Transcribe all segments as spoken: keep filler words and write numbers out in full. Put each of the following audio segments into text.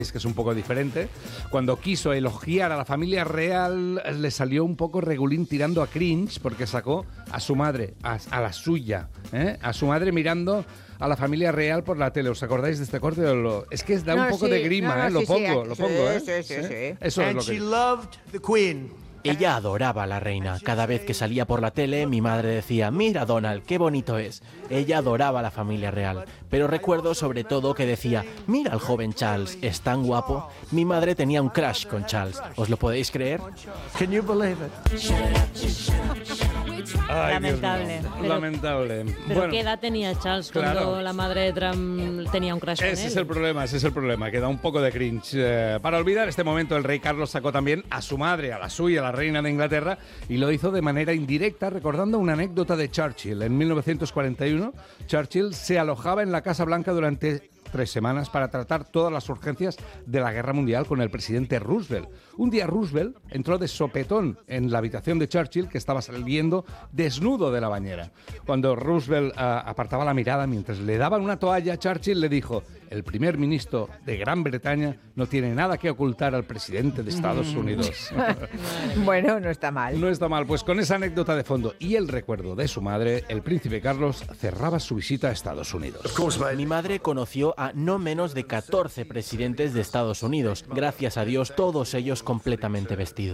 es que es un poco diferente. Cuando quiso elogiar a la familia real, le salió un poco regulín tirando a cringe, porque sacó a su madre, a, a la suya, ¿eh? a su madre mirando a la familia real por la tele. ¿Os acordáis de este corte? Lo, es que da un no, poco sí, de grima, no, no, ¿eh? Lo sí, pongo, sí, lo sí, pongo, ¿eh? sí, sí, ¿Eh? sí. Eso es And lo she que... loved the Queen. Ella adoraba a la reina. Cada vez que salía por la tele, mi madre decía, mira Donald, qué bonito es. Ella adoraba a la familia real. Pero recuerdo sobre todo que decía, mira al joven Charles, es tan guapo. Mi madre tenía un crush con Charles. ¿Os lo podéis creer? Can you believe it? Ay, Lamentable. Dios mío. Pero- Lamentable. ¿Pero Bueno, qué edad tenía Charles cuando claro. la madre de Trump tenía un crush con él? ese es el problema, ese es el problema, que da un poco de cringe. Eh, para olvidar este momento, el rey Carlos sacó también a su madre, a la suya, la reina de Inglaterra, y lo hizo de manera indirecta, recordando una anécdota de Churchill. En mil novecientos cuarenta y uno, Churchill se alojaba en la Casa Blanca durante tres semanas para tratar todas las urgencias de la guerra mundial con el presidente Roosevelt. Un día Roosevelt entró de sopetón en la habitación de Churchill, que estaba saliendo desnudo de la bañera. Cuando Roosevelt uh, apartaba la mirada mientras le daban una toalla, Churchill le dijo: el primer ministro de Gran Bretaña no tiene nada que ocultar al presidente de Estados Unidos. Bueno, no está mal. No está mal, pues con esa anécdota de fondo y el recuerdo de su madre, el príncipe Carlos cerraba su visita a Estados Unidos. Mi madre conoció a no menos de catorce presidentes de Estados Unidos. Gracias a Dios, todos ellos completamente vestidos.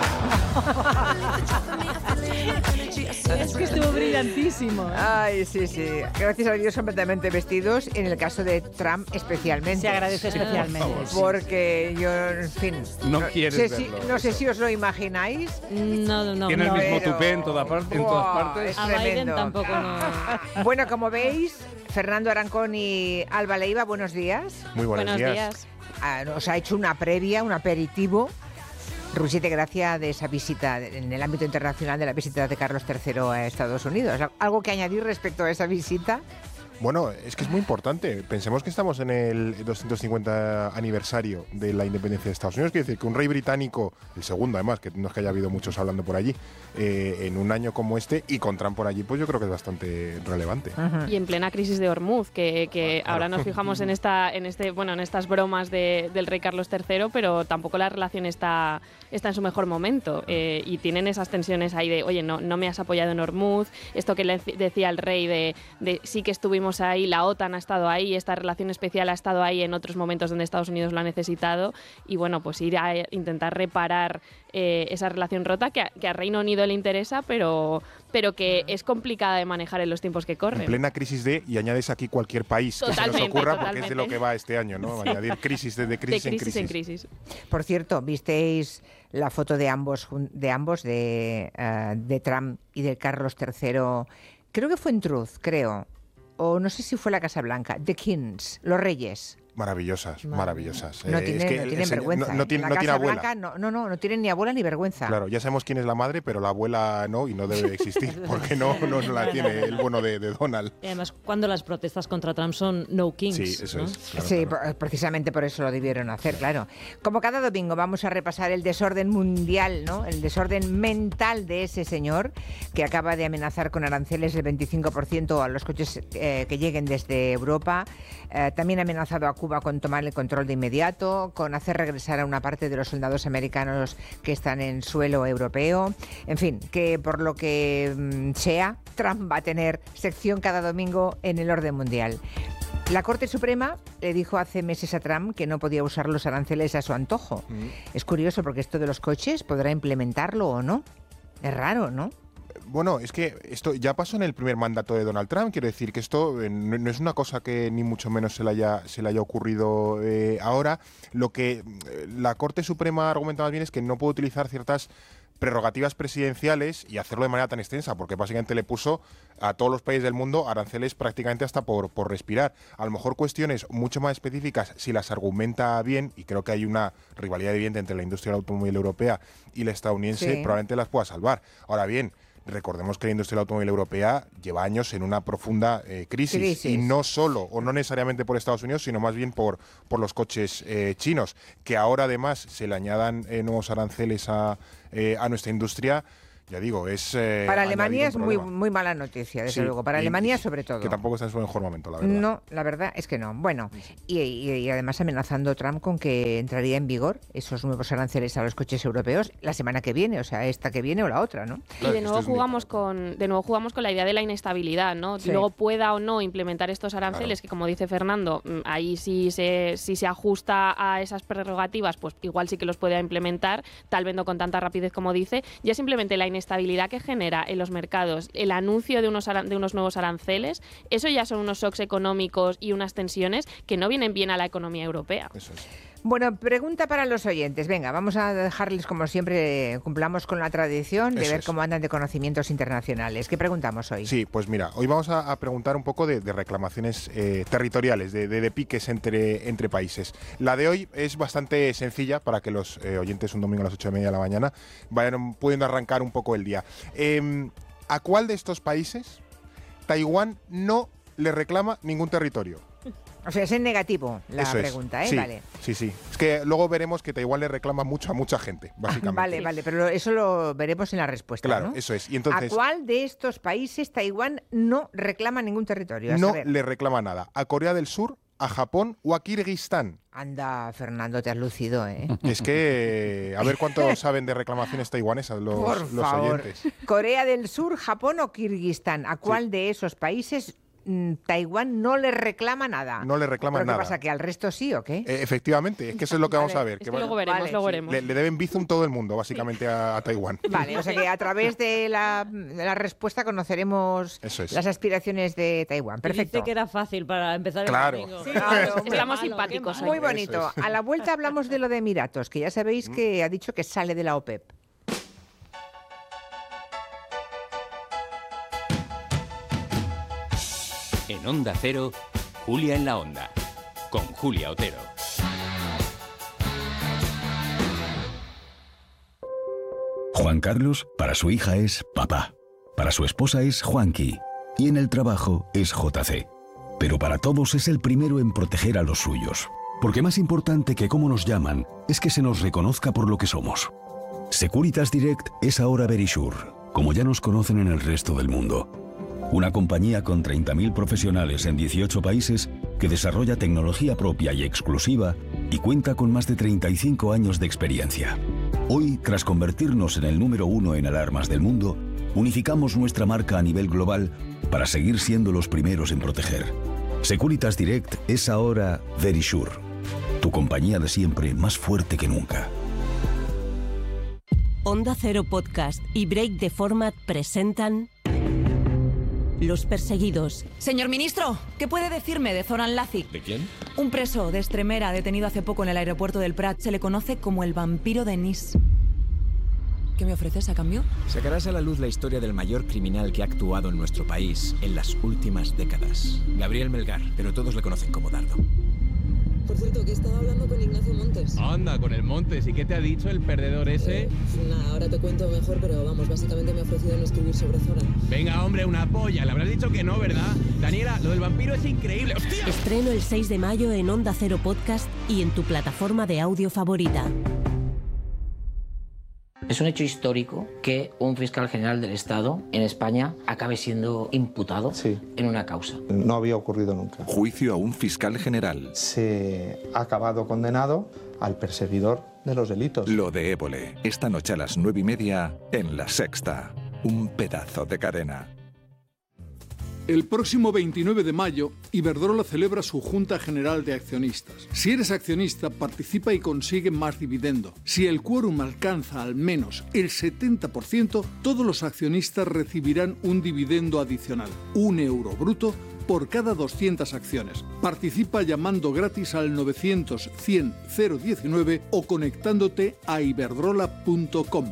Es que estuvo brillantísimo. Ay, sí, sí. Gracias a Dios completamente vestidos, en el caso de Trump especialmente. Se agradece especialmente. Porque yo, en fin... No quieres sé si, verlo, No sé eso. si os lo imagináis. No, no, Tiene no. el mismo pero- tupé en, toda par- en Buah, todas partes. es A Biden tremendo. tampoco no. Bueno, como veis, Fernando Arancón y Alba Leiva, buenos días. Muy buenos, Buenos días. días. Ah, nos ha hecho una previa, un aperitivo. Rusite, gracia de esa visita en el ámbito internacional, de la visita de Carlos tercero a Estados Unidos. ¿Algo que añadir respecto a esa visita? Bueno, es que es muy importante. Pensemos que estamos en el doscientos cincuenta aniversario de la independencia de Estados Unidos. Quiere decir que un rey británico, el segundo además, que no es que haya habido muchos hablando por allí, eh, en un año como este, y con Trump por allí, pues yo creo que es bastante relevante. Y en plena crisis de Hormuz, que, que Claro. ahora nos fijamos en esta, en este, bueno, en estas bromas de, del rey Carlos tercero, pero tampoco la relación está, está en su mejor momento. Eh, y tienen esas tensiones ahí de, oye, no, no me has apoyado en Hormuz, esto que le decía el rey de, de sí que estuvimos ahí, la OTAN ha estado ahí, esta relación especial ha estado ahí en otros momentos donde Estados Unidos lo ha necesitado, y bueno, pues ir a intentar reparar eh, esa relación rota que a, que a Reino Unido le interesa, pero, pero que es complicada de manejar en los tiempos que corren. En plena crisis de, y añades aquí cualquier país que se nos Totalmente, ocurra, porque es de totalmente. lo que va este año, ¿no? Añadir crisis de, de crisis, de crisis en en crisis. crisis. Por cierto, ¿visteis la foto de ambos, jun- de ambos, de, eh, de Trump y de Carlos tercero? Creo que fue en Truth, creo. O no sé si fue la Casa Blanca. The Kings, los reyes. Maravillosas, maravillosas. No, Eh, tienen, es que no el- tienen el señor- vergüenza. No, no ¿eh? tiene, La no tiene Casa abuela. Blanca no, no, no, no tienen ni abuela ni vergüenza. Claro, ya sabemos quién es la madre, pero la abuela no, y no debe de existir, porque no, no, no la tiene el bueno de, de Donald. Y además, cuando las protestas contra Trump son no kings. Sí, eso ¿no? es. Claro, Sí, claro. por- precisamente por eso lo debieron hacer, claro. Como cada domingo vamos a repasar el desorden mundial, ¿no? El desorden mental de ese señor que acaba de amenazar con aranceles del veinticinco por ciento a los coches eh, que lleguen desde Europa. Eh, también ha amenazado a Cuba con tomar el control de inmediato, con hacer regresar a una parte de los soldados americanos que están en suelo europeo. En fin, que por lo que mm, sea, Trump va a tener sección cada domingo en el orden mundial. La Corte Suprema le dijo hace meses a Trump que no podía usar los aranceles a su antojo. Es curioso porque esto de los coches podrá implementarlo o no. Es raro, ¿no? Bueno, es que esto ya pasó en el primer mandato de Donald Trump. Quiero decir que esto eh, no, no es una cosa que ni mucho menos se le haya, se le haya ocurrido eh, ahora. Lo que eh, la Corte Suprema argumenta más bien es que no puede utilizar ciertas prerrogativas presidenciales y hacerlo de manera tan extensa, porque básicamente le puso a todos los países del mundo aranceles prácticamente hasta por, por respirar. A lo mejor cuestiones mucho más específicas, si las argumenta bien, y creo que hay una rivalidad evidente entre la industria del automóvil europea y la estadounidense, Sí. probablemente las pueda salvar. Ahora bien, recordemos que la industria del automóvil europea lleva años en una profunda eh, crisis, Crisis. y no solo, o no necesariamente por Estados Unidos, sino más bien por, por los coches eh, chinos, que ahora además se le añadan eh, nuevos aranceles a, eh, a nuestra industria. ya digo, es... Eh, Para Alemania añadir un es muy, problema. muy mala noticia, desde Sí, luego. Para y- Alemania sobre todo. Que tampoco está en su mejor momento, la verdad. No, la verdad es que no. Bueno, y, y- y además amenazando Trump con que entraría en vigor esos nuevos aranceles a los coches europeos la semana que viene, o sea, esta que viene o la otra, ¿no? Y de nuevo Esto es jugamos con de nuevo jugamos con la idea de la inestabilidad, ¿no? Sí. Luego pueda o no implementar estos aranceles, Claro. que como dice Fernando, mm, ahí sí se, si se ajusta a esas prerrogativas, pues igual sí que los puede implementar, tal vez no con tanta rapidez como dice. Ya simplemente la inestabilidad que genera en los mercados, el anuncio de unos, aran- de unos nuevos aranceles, eso ya son unos shocks económicos y unas tensiones que no vienen bien a la economía europea. Eso es. Bueno, pregunta para los oyentes. Venga, vamos a dejarles, como siempre, cumplamos con la tradición de Eso ver es. cómo andan de conocimientos internacionales. ¿Qué preguntamos hoy? Sí, pues mira, hoy vamos a, a preguntar un poco de, de reclamaciones eh, territoriales, de, de- de piques entre, entre países. La de hoy es bastante sencilla para que los eh, oyentes un domingo a las ocho y media de la mañana vayan pudiendo arrancar un poco el día. Em, ¿A cuál de estos países Taiwán no le reclama ningún territorio? O sea, es en negativo la Eso es. pregunta, ¿eh? Sí, Vale. sí, sí. Es que luego veremos que Taiwán le reclama mucho a mucha gente, básicamente. Vale, vale, pero lo- eso lo veremos en la respuesta, Claro, ¿no? eso es. Y entonces ¿A cuál de estos países Taiwán no reclama ningún territorio? A no saber. le reclama nada. ¿A Corea del Sur, a Japón o a Kirguistán? Anda, Fernando, te has lucido, ¿eh? Es que, a ver cuánto saben de reclamaciones taiwanesas los, Por los favor. oyentes. Corea del Sur, Japón o Kirguistán. ¿A cuál de esos países mm, Taiwán no le reclama nada? No le reclama ¿Pero nada. qué pasa, que al resto sí o qué? Eh, efectivamente, es que eso es lo que vamos Vale, a ver. Es que que luego van- veremos, Vale, luego sí. veremos. le, le deben Bizum todo el mundo, básicamente, a, a Taiwán. Vale, o sea que a través de la, de la respuesta conoceremos Eso es. las aspiraciones de Taiwán. Perfecto. Dice que era fácil para empezar el Claro. domingo. Sí, claro, muy Estamos malo, simpáticos qué hoy. Muy malo. bonito. Eso es. A la vuelta hablamos de lo de Emiratos, que ya sabéis que ha dicho que sale de la OPEP. En Onda Cero, Julia en la Onda, con Julia Otero. Juan Carlos, para su hija es papá. Para su esposa es Juanqui. Y en el trabajo es J C. Pero para todos es el primero en proteger a los suyos. Porque más importante que cómo nos llaman es que se nos reconozca por lo que somos. Securitas Direct es ahora Verisure, como ya nos conocen en el resto del mundo. Una compañía con treinta mil profesionales en dieciocho países que desarrolla tecnología propia y exclusiva y cuenta con más de treinta y cinco años de experiencia. Hoy, tras convertirnos en el número uno en alarmas del mundo, unificamos nuestra marca a nivel global para seguir siendo los primeros en proteger. Securitas Direct es ahora Verisure, tu compañía de siempre más fuerte que nunca. Onda Cero Podcast y Break the Format presentan Los Perseguidos. Señor ministro, ¿qué puede decirme de Zoran Lazic? ¿De quién? Un preso de Extremera detenido hace poco en el aeropuerto del Prat. Se le conoce como el vampiro de Nice. ¿Qué me ofreces a cambio? Sacarás a la luz la historia del mayor criminal que ha actuado en nuestro país en las últimas décadas. Gabriel Melgar, pero todos le conocen como Dardo. Por cierto, que he estado hablando con Ignacio Montes. Anda, con el Montes. ¿Y qué te ha dicho el perdedor ese? Eh, nada, ahora te cuento mejor, pero vamos, básicamente me ha ofrecido no escribir sobre Zoran. Venga, hombre, una polla. Le habrás dicho que no, ¿verdad? Daniela, lo del vampiro es increíble. ¡Hostia! Estreno el seis de mayo en Onda Cero Podcast y en tu plataforma de audio favorita. Es un hecho histórico que un fiscal general del Estado en España acabe siendo imputado sí. en una causa. No había ocurrido nunca. Juicio a un fiscal general. Se ha acabado condenado al perseguidor de los delitos. Lo de Évole, esta noche a las nueve y media en La Sexta. Un pedazo de cadena. El próximo veintinueve de mayo, Iberdrola celebra su Junta General de Accionistas. Si eres accionista, participa y consigue más dividendo. Si el quórum alcanza al menos el setenta por ciento, todos los accionistas recibirán un dividendo adicional, un euro bruto, por cada doscientas acciones. Participa llamando gratis al novecientos cien cero diecinueve o conectándote a iberdrola punto com.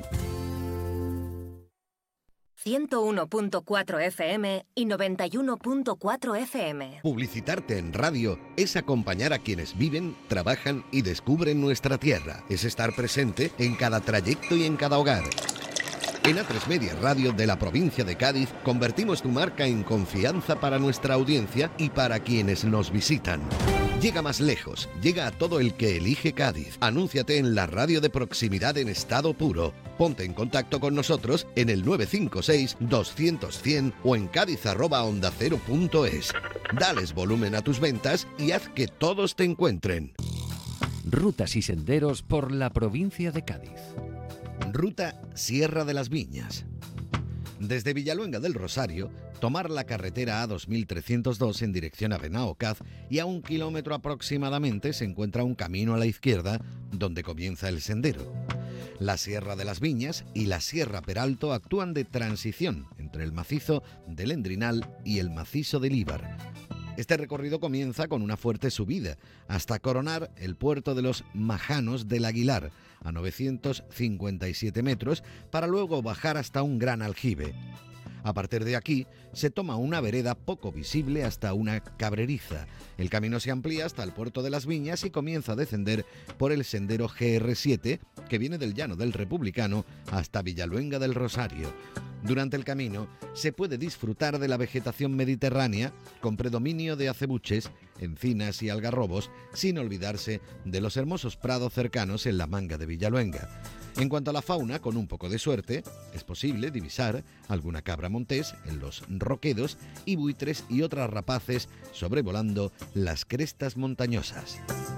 ciento uno punto cuatro F M y noventa y uno punto cuatro F M. Publicitarte en radio es acompañar a quienes viven, trabajan y descubren nuestra tierra. Es estar presente en cada trayecto y en cada hogar. En A tres Media Radio de la provincia de Cádiz convertimos tu marca en confianza para nuestra audiencia y para quienes nos visitan. Llega más lejos, llega a todo el que elige Cádiz. Anúnciate en la radio de proximidad en estado puro. Ponte en contacto con nosotros en el nueve cinco seis, doscientos, cien o en cádiz arroba onda cero punto es. Dales volumen a tus ventas y haz que todos te encuentren. Rutas y senderos por la provincia de Cádiz. Ruta Sierra de las Viñas. Desde Villaluenga del Rosario, tomar la carretera A dos mil trescientos dos en dirección a Benaocaz y a un kilómetro aproximadamente se encuentra un camino a la izquierda donde comienza el sendero. La Sierra de las Viñas y la Sierra Peralto actúan de transición entre el macizo del Endrinal y el macizo del Íbar. Este recorrido comienza con una fuerte subida hasta coronar el puerto de los Majanos del Aguilar, a novecientos cincuenta y siete metros, para luego bajar hasta un gran aljibe. A partir de aquí, se toma una vereda poco visible hasta una cabreriza. El camino se amplía hasta el puerto de las Viñas y comienza a descender por el sendero G R siete, que viene del Llano del Republicano hasta Villaluenga del Rosario. Durante el camino se puede disfrutar de la vegetación mediterránea con predominio de acebuches, encinas y algarrobos, sin olvidarse de los hermosos prados cercanos en la Manga de Villaluenga. En cuanto a la fauna, con un poco de suerte, es posible divisar alguna cabra montés en los roquedos y buitres y otras rapaces sobrevolando las crestas montañosas.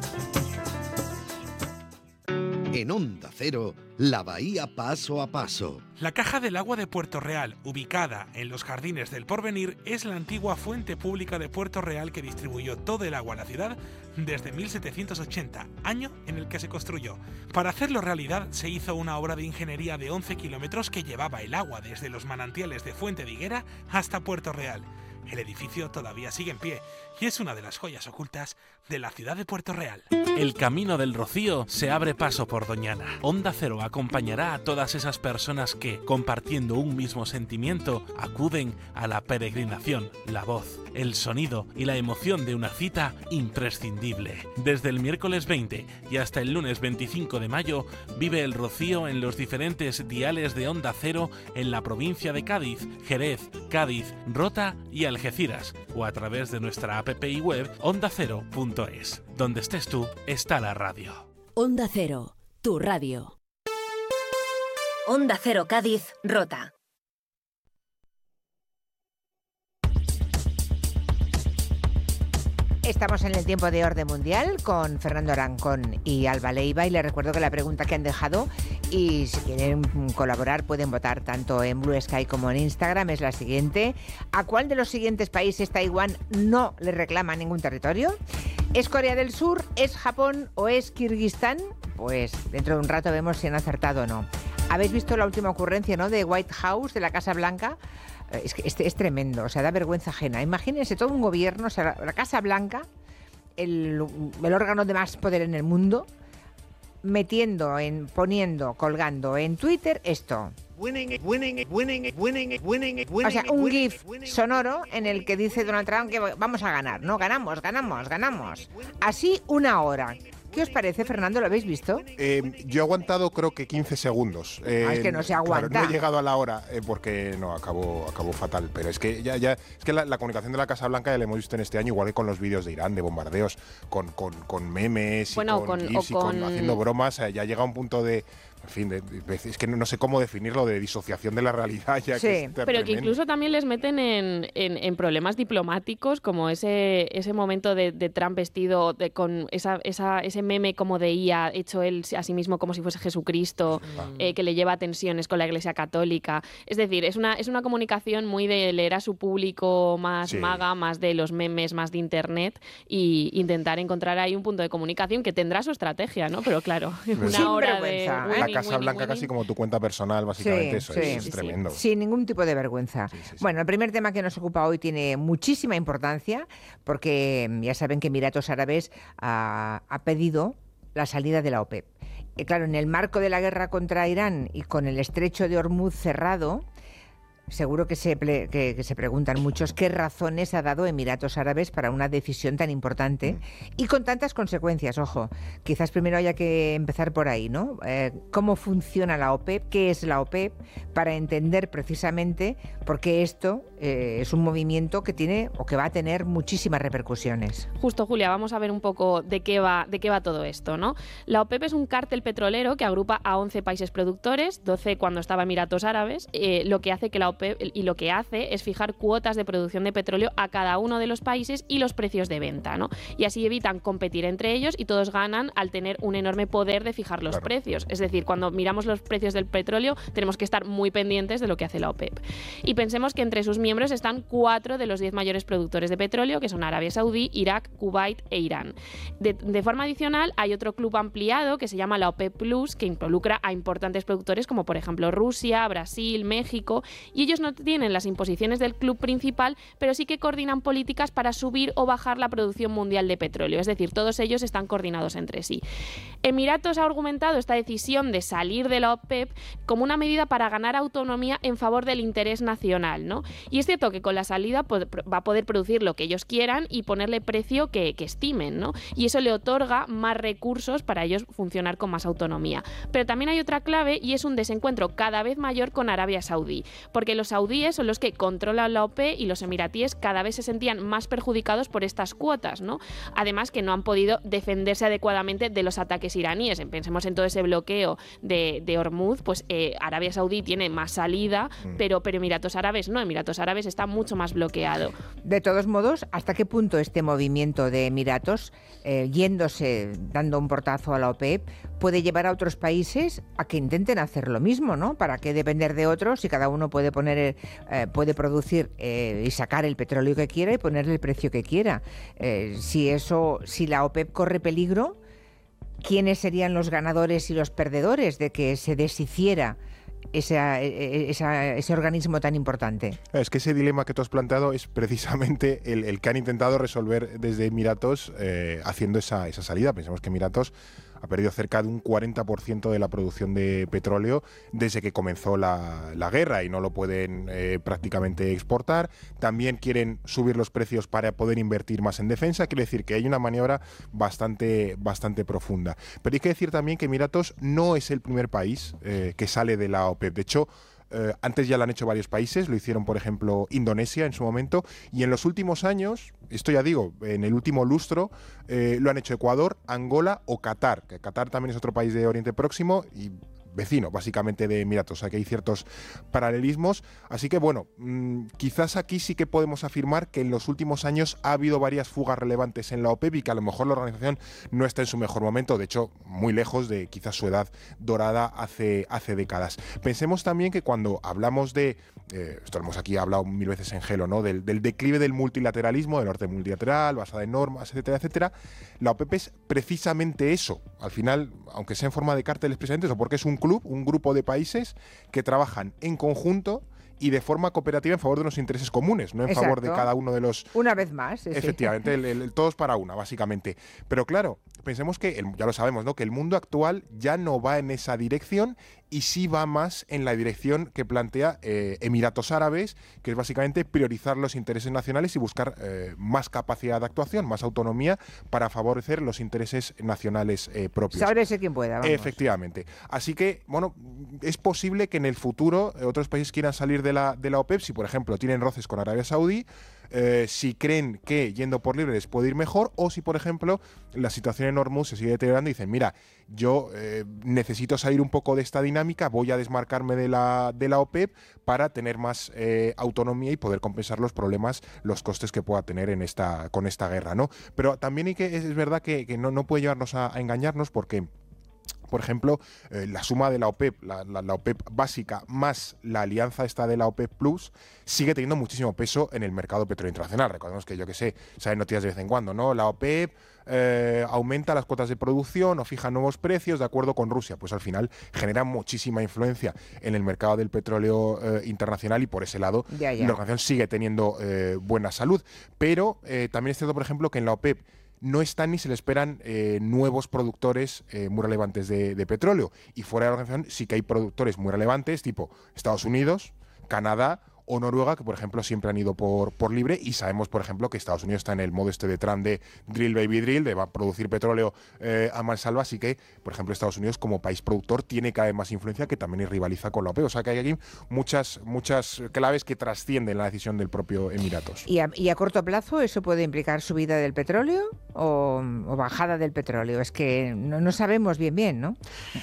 En Onda Cero, la bahía paso a paso. La Caja del Agua de Puerto Real, ubicada en los Jardines del Porvenir, es la antigua fuente pública de Puerto Real que distribuyó todo el agua a la ciudad desde mil setecientos ochenta, año en el que se construyó. Para hacerlo realidad se hizo una obra de ingeniería de once kilómetros que llevaba el agua desde los manantiales de Fuente de Higuera hasta Puerto Real. El edificio todavía sigue en pie y es una de las joyas ocultas de la ciudad de Puerto Real. El Camino del Rocío se abre paso por Doñana. Onda Cero acompañará a todas esas personas que, compartiendo un mismo sentimiento, acuden a la peregrinación, la voz, el sonido y la emoción de una cita imprescindible. Desde el miércoles veinte y hasta el lunes veinticinco de mayo, vive el Rocío en los diferentes diales de Onda Cero en la provincia de Cádiz, Jerez, Cádiz, Rota y Algeciras, o a través de nuestra app y web onda cero punto es. Donde estés tú, está la radio. Onda Cero, tu radio. Onda Cero Cádiz, Rota. Estamos en el tiempo de Orden Mundial con Fernando Arancón y Alba Leiva, y les recuerdo que la pregunta que han dejado, y si quieren colaborar pueden votar tanto en Blue Sky como en Instagram, es la siguiente: ¿a cuál de los siguientes países Taiwán no le reclama ningún territorio? ¿Es Corea del Sur, es Japón o es Kirguistán? Pues dentro de un rato vemos si han acertado o no. ¿Habéis visto la última ocurrencia, ¿no?, de White House, de la Casa Blanca? Es que es, es tremendo, o sea, da vergüenza ajena. Imagínense todo un gobierno, o sea, la, la Casa Blanca, el, el órgano de más poder en el mundo, metiendo, en, poniendo, colgando en Twitter esto. O sea, un GIF sonoro en el que dice Donald Trump que vamos a ganar, ¿no? Ganamos, ganamos, ganamos. Así una hora. ¿Qué os parece, Fernando? ¿Lo habéis visto? Eh, yo he aguantado creo que quince segundos. Eh, ah, es que no se aguanta. Claro, no he llegado a la hora eh, porque no, acabó, acabó fatal. Pero es que ya, ya es que la, la comunicación de la Casa Blanca ya la hemos visto en este año, igual que con los vídeos de Irán, de bombardeos, con, con, con memes bueno, y con, con, gifs y con con haciendo bromas. Ya llega un punto de... En fin, de, de, es que no, no sé cómo definirlo, de disociación de la realidad. Ya sí, que es pero que incluso también les meten en, en, en problemas diplomáticos, como ese, ese momento de, de Trump vestido de, con esa, esa, ese meme como de I A, hecho él a sí mismo como si fuese Jesucristo, ah. eh, que le lleva a tensiones con la Iglesia Católica. Es decir, es una, es una comunicación muy de leer a su público más sí. maga, más de los memes, más de Internet, y intentar encontrar ahí un punto de comunicación que tendrá su estrategia, ¿no? Pero claro, una Sin hora vergüenza, de... ¿eh? La Casa Blanca casi como tu cuenta personal, básicamente. Sí, eso sí, es, es tremendo. Sin ningún tipo de vergüenza. Sí, sí, sí. Bueno, el primer tema que nos ocupa hoy tiene muchísima importancia porque ya saben que Emiratos Árabes ha, ha pedido la salida de la OPEP. Y claro, en el marco de la guerra contra Irán y con el estrecho de Hormuz cerrado, seguro que se, ple- que, que se preguntan muchos qué razones ha dado Emiratos Árabes para una decisión tan importante mm. y con tantas consecuencias, ojo. Quizás primero haya que empezar por ahí, ¿no? Eh, ¿Cómo funciona la OPEP? ¿Qué es la OPEP? Para entender precisamente por qué esto eh, es un movimiento que tiene o que va a tener muchísimas repercusiones. Justo, Julia, vamos a ver un poco de qué va, de qué va todo esto, ¿no? La OPEP es un cártel petrolero que agrupa a once países productores, doce cuando estaba Emiratos Árabes, eh, lo que hace que la OPEP y lo que hace es fijar cuotas de producción de petróleo a cada uno de los países y los precios de venta, ¿no? Y así evitan competir entre ellos y todos ganan al tener un enorme poder de fijar los claro. precios. Es decir, cuando miramos los precios del petróleo tenemos que estar muy pendientes de lo que hace la OPEP. Y pensemos que entre sus miembros están cuatro de los diez mayores productores de petróleo, que son Arabia Saudí, Irak, Kuwait e Irán. De, de forma adicional, hay otro club ampliado que se llama la OPEP Plus, que involucra a importantes productores como por ejemplo Rusia, Brasil, México, y ellos no tienen las imposiciones del club principal, pero sí que coordinan políticas para subir o bajar la producción mundial de petróleo. Es decir, todos ellos están coordinados entre sí. Emiratos ha argumentado esta decisión de salir de la OPEP como una medida para ganar autonomía en favor del interés nacional, ¿no? Y es cierto que con la salida va a poder producir lo que ellos quieran y ponerle precio que, que estimen, ¿no? Y eso le otorga más recursos para ellos funcionar con más autonomía. Pero también hay otra clave y es un desencuentro cada vez mayor con Arabia Saudí, porque los saudíes son los que controlan la OPEP y los emiratíes cada vez se sentían más perjudicados por estas cuotas, ¿no? Además que no han podido defenderse adecuadamente de los ataques iraníes. Pensemos en todo ese bloqueo de, de Hormuz, pues eh, Arabia Saudí tiene más salida, mm. pero, pero Emiratos Árabes no, Emiratos Árabes está mucho más bloqueado. De todos modos, ¿hasta qué punto este movimiento de Emiratos, eh, yéndose, dando un portazo a la OPEP, puede llevar a otros países a que intenten hacer lo mismo, ¿no? ¿Para qué depender de otros si cada uno puede poner, eh, puede producir eh, y sacar el petróleo que quiera y ponerle el precio que quiera? Eh, si eso, si la OPEP corre peligro, ¿quiénes serían los ganadores y los perdedores de que se deshiciera Esa, esa, ese organismo tan importante? Es que ese dilema que tú has planteado es precisamente el, el que han intentado resolver desde Emiratos eh, haciendo esa, esa salida. Pensemos que Emiratos ha perdido cerca de un cuarenta por ciento de la producción de petróleo desde que comenzó la, la guerra y no lo pueden eh, prácticamente exportar. También quieren subir los precios para poder invertir más en defensa. Quiere decir que hay una maniobra bastante, bastante profunda. Pero hay que decir también que Emiratos no es el primer país eh, que sale de la OPEP. De hecho, Eh, antes ya lo han hecho varios países, lo hicieron por ejemplo Indonesia en su momento, y en los últimos años, esto ya digo, en el último lustro, eh, lo han hecho Ecuador, Angola o Qatar, que Qatar también es otro país de Oriente Próximo y vecino básicamente de Emiratos, o sea que hay ciertos paralelismos, así que bueno, mmm, quizás aquí sí que podemos afirmar que en los últimos años ha habido varias fugas relevantes en la OPEP y que a lo mejor la organización no está en su mejor momento, de hecho muy lejos de quizás su edad dorada hace, hace décadas. Pensemos también que cuando hablamos de, eh, esto lo hemos aquí hablado mil veces en Gelo, ¿no? del, del declive del multilateralismo, del orden multilateral, basada en normas, etcétera, etcétera, la OPEP es precisamente eso, al final, aunque sea en forma de cárteles precisamente, eso porque es un club, un grupo de países que trabajan en conjunto y de forma cooperativa en favor de los intereses comunes, no en Exacto. favor de cada uno de los... Una vez más. Sí, efectivamente, sí. el, el, el todos para una, básicamente. Pero claro, pensemos que, el, ya lo sabemos, ¿no? que el mundo actual ya no va en esa dirección y sí va más en la dirección que plantea eh, Emiratos Árabes, que es básicamente priorizar los intereses nacionales y buscar eh, más capacidad de actuación, más autonomía para favorecer los intereses nacionales eh, propios. Sábrese quien pueda, vamos. Efectivamente. Así que, bueno, es posible que en el futuro eh, otros países quieran salir de la, de la OPEP, si por ejemplo tienen roces con Arabia Saudí, Eh, si creen que yendo por libre les puede ir mejor, o si por ejemplo la situación en Hormuz se sigue deteriorando y dicen, mira, yo eh, necesito salir un poco de esta dinámica, voy a desmarcarme de la, de la OPEP para tener más eh, autonomía y poder compensar los problemas, los costes que pueda tener en esta, con esta guerra, ¿no? Pero también hay que, es, es verdad que, que no, no puede llevarnos a, a engañarnos, porque por ejemplo, eh, la suma de la OPEP, la, la, la OPEP básica, más la alianza esta de la OPEP Plus, sigue teniendo muchísimo peso en el mercado petrolero internacional. Recordemos que, yo que sé, salen noticias de vez en cuando, ¿no? La OPEP eh, aumenta las cuotas de producción o fija nuevos precios de acuerdo con Rusia. Pues al final genera muchísima influencia en el mercado del petróleo eh, internacional y por ese lado ya, ya. la organización sigue teniendo eh, buena salud. Pero eh, también es cierto, por ejemplo, que en la OPEP no están ni se le esperan eh, nuevos productores eh, muy relevantes de, de petróleo. Y fuera de la organización sí que hay productores muy relevantes, tipo Estados Unidos, Canadá o Noruega, que por ejemplo siempre han ido por, por libre, y sabemos por ejemplo que Estados Unidos está en el modo este de Trump de drill baby drill, de va a producir petróleo eh, a mansalva, así que por ejemplo Estados Unidos como país productor tiene cada vez más influencia, que también rivaliza con la O P E. O sea que hay aquí muchas, muchas claves que trascienden la decisión del propio Emiratos. ¿Y a, y a corto plazo eso puede implicar subida del petróleo o, o bajada del petróleo? Es que no, no sabemos bien bien, ¿no?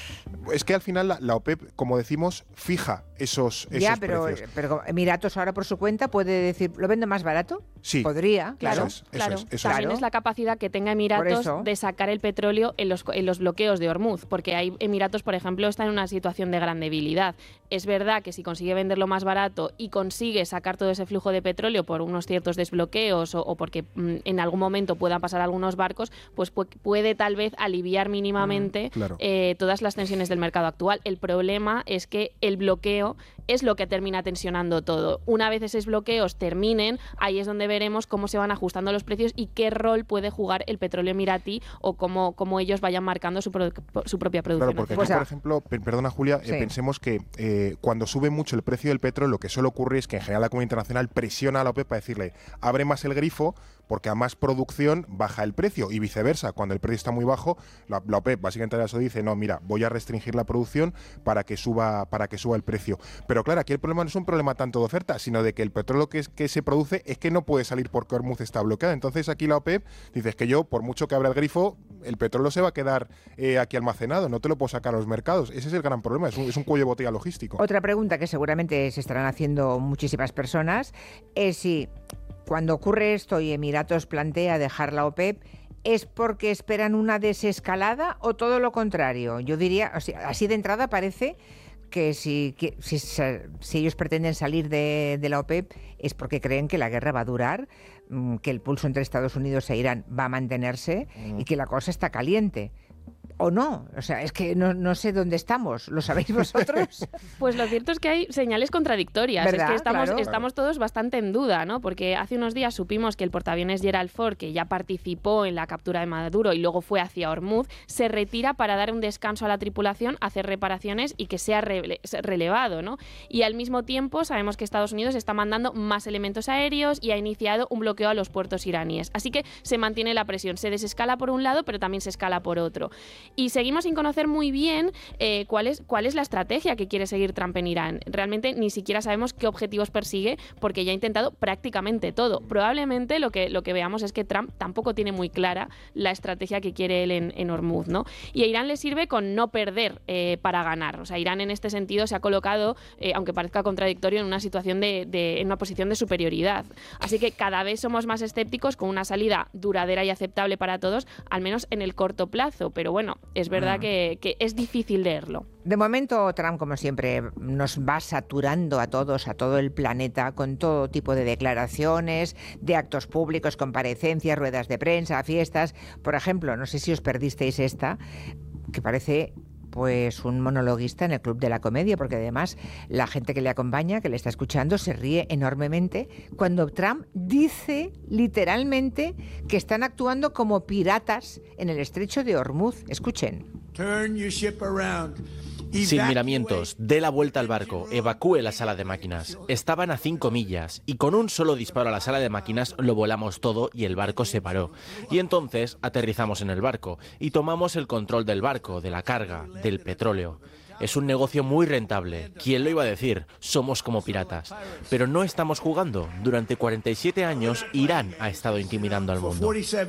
Es que al final la, la O P E, como decimos, fija esos, esos ya, pero, precios. pero Emiratos ahora por su cuenta puede decir, ¿lo vendo más barato? Sí. Podría, claro. Eso es, eso Claro, es, eso también es. es la capacidad que tenga Emiratos de sacar el petróleo en los, en los bloqueos de Hormuz, porque hay Emiratos, por ejemplo, está en una situación de gran debilidad. Es verdad que si consigue venderlo más barato y consigue sacar todo ese flujo de petróleo por unos ciertos desbloqueos o, o porque mm, en algún momento puedan pasar algunos barcos, pues pu- puede tal vez aliviar mínimamente Mm, claro. eh, todas las tensiones del mercado actual. El problema es que el bloqueo es lo que termina tensionando todo. Una vez esos bloqueos terminen, ahí es donde veremos cómo se van ajustando los precios y qué rol puede jugar el petróleo emiratí o cómo, cómo ellos vayan marcando su, pro- su propia producción. Claro, porque aquí, Pues, por ah, ejemplo, per- perdona Julia, sí. eh, pensemos que eh, cuando sube mucho el precio del petróleo, lo que suele ocurrir es que en general la comunidad internacional presiona a la O P E para decirle, abre más el grifo, porque a más producción baja el precio, y viceversa, cuando el precio está muy bajo, la, la O P E básicamente eso dice, no, mira, voy a restringir la producción para que suba para que suba el precio. Pero claro, aquí el problema no es un problema tanto de oferta, sino de que el petróleo que, es, que se produce es que no puede salir porque Hormuz está bloqueada. Entonces aquí la O P E dice es que yo, por mucho que abra el grifo, el petróleo se va a quedar eh, aquí almacenado, no te lo puedo sacar a los mercados. Ese es el gran problema, es un, es un cuello de botella logístico. Otra pregunta que seguramente se estarán haciendo muchísimas personas es si cuando ocurre esto y Emiratos plantea dejar la O P E P, ¿es porque esperan una desescalada o todo lo contrario? Yo diría, o sea, así de entrada parece que si, que si, si ellos pretenden salir de, de la O P E P es porque creen que la guerra va a durar, que el pulso entre Estados Unidos e Irán va a mantenerse mm. y que la cosa está caliente. ¿O no? O sea, es que no, no sé dónde estamos. ¿Lo sabéis vosotros? Pues lo cierto es que hay señales contradictorias. ¿Verdad? Es que estamos, Claro. estamos todos bastante en duda, ¿no? Porque hace unos días supimos que el portaaviones Gerald Ford, que ya participó en la captura de Maduro y luego fue hacia Hormuz, se retira para dar un descanso a la tripulación, hacer reparaciones y que sea re- relevado, ¿no? Y al mismo tiempo sabemos que Estados Unidos está mandando más elementos aéreos y ha iniciado un bloqueo a los puertos iraníes. Así que se mantiene la presión. Se desescala por un lado, pero también se escala por otro. Y seguimos sin conocer muy bien eh, cuál es, cuál es la estrategia que quiere seguir Trump en Irán. Realmente ni siquiera sabemos qué objetivos persigue porque ya ha intentado prácticamente todo. Probablemente lo que, lo que veamos es que Trump tampoco tiene muy clara la estrategia que quiere él en, en Hormuz, ¿no? Y a Irán le sirve con no perder eh, para ganar. O sea, Irán en este sentido se ha colocado, eh, aunque parezca contradictorio, en una situación de, de en una posición de superioridad. Así que cada vez somos más escépticos con una salida duradera y aceptable para todos, al menos en el corto plazo. Pero bueno, es verdad que, que es difícil leerlo. De momento, Trump, como siempre, nos va saturando a todos, a todo el planeta, con todo tipo de declaraciones, de actos públicos, comparecencias, ruedas de prensa, fiestas. Por ejemplo, no sé si os perdisteis esta, que parece pues un monologuista en el Club de la Comedia, porque además la gente que le acompaña, que le está escuchando, se ríe enormemente cuando Trump dice literalmente que están actuando como piratas en el estrecho de Hormuz. Escuchen. Turn your ship around. Sin miramientos, dé la vuelta al barco, evacúe la sala de máquinas. Estaban a cinco millas y con un solo disparo a la sala de máquinas lo volamos todo y el barco se paró. Y entonces aterrizamos en el barco y tomamos el control del barco, de la carga, del petróleo. Es un negocio muy rentable. ¿Quién lo iba a decir? Somos como piratas. Pero no estamos jugando. Durante cuarenta y siete años, Irán ha estado intimidando al mundo.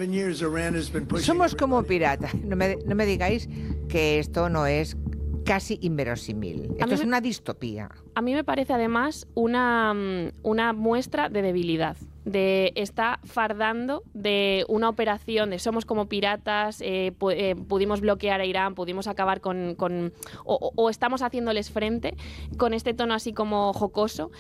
Somos como piratas. No me, no me digáis que esto no es casi inverosímil. Esto es me, una distopía. A mí me parece además una, una muestra de debilidad. De está fardando de una operación de somos como piratas, eh, pu eh, pudimos bloquear a Irán, pudimos acabar con... con o, o estamos haciéndoles frente con este tono así como jocoso